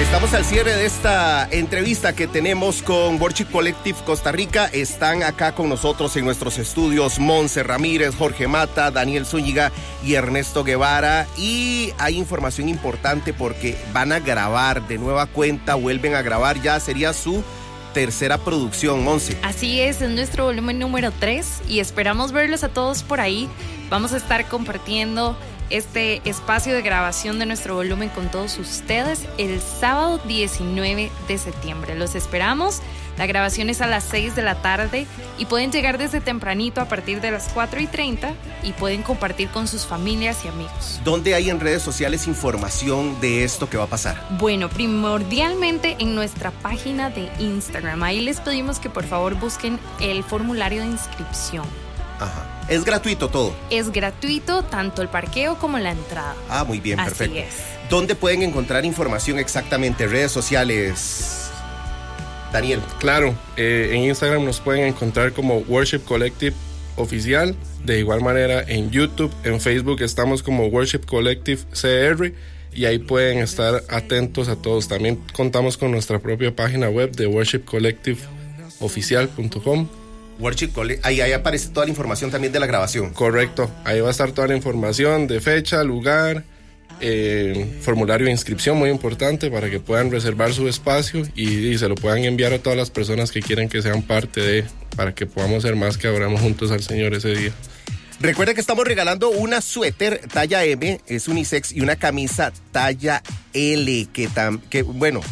Estamos al cierre de esta entrevista que tenemos con Worship Collective Costa Rica. Están acá con nosotros en nuestros estudios Monse Ramírez, Jorge Mata, Daniel Zúñiga y Ernesto Guevara. Y hay información importante porque van a grabar de nueva cuenta, vuelven a grabar, ya sería su tercera producción, Monse. Así es nuestro volumen número 3 y esperamos verlos a todos por ahí. Vamos a estar compartiendo este espacio de grabación de nuestro volumen con todos ustedes el sábado 19 de septiembre. Los esperamos. La grabación es a las 6 de la tarde y pueden llegar desde tempranito a partir de las 4:30 y pueden compartir con sus familias y amigos. ¿Dónde hay en redes sociales información de esto que va a pasar? Bueno, primordialmente en nuestra página de Instagram. Ahí les pedimos que por favor busquen el formulario de inscripción. Ajá. ¿Es gratuito todo? Es gratuito tanto el parqueo como la entrada. Ah, muy bien, así perfecto. Es. ¿Dónde pueden encontrar información exactamente? Redes sociales, Daniel. Claro, en Instagram nos pueden encontrar como Worship Collective Oficial. De igual manera en YouTube, en Facebook estamos como Worship Collective CR y ahí pueden estar atentos a todos. También contamos con nuestra propia página web de worshipcollectiveoficial.com. Ahí aparece toda la información también de la grabación. Correcto, ahí va a estar toda la información de fecha, lugar, formulario de inscripción, muy importante para que puedan reservar su espacio y se lo puedan enviar a todas las personas que quieren que sean parte para que podamos ser más que adoramos juntos al Señor ese día. Recuerden que estamos regalando una suéter talla M, es unisex, y una camisa talla L, que bueno,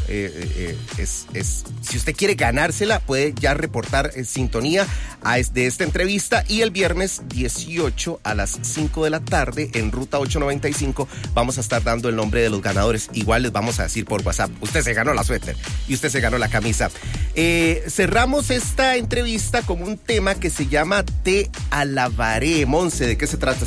si usted quiere ganársela, puede ya reportar sintonía de esta entrevista, y el viernes 18 a las 5 de la tarde en Ruta 895 vamos a estar dando el nombre de los ganadores. Igual les vamos a decir por WhatsApp, usted se ganó la suéter y usted se ganó la camisa. Cerramos esta entrevista con un tema que se llama Te Alabaré. Monse, ¿de qué se trata?